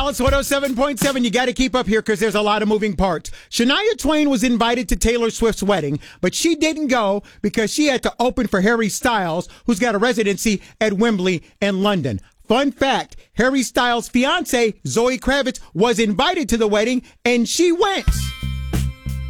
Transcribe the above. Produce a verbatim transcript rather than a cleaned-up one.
Alice one oh seven point seven, you got to keep up here because there's a lot of moving parts. Shania Twain was invited to Taylor Swift's wedding, but she didn't go because she had to open for Harry Styles, who's got a residency at Wembley in London. Fun fact, Harry Styles' fiance, Zoe Kravitz, was invited to the wedding, and she went.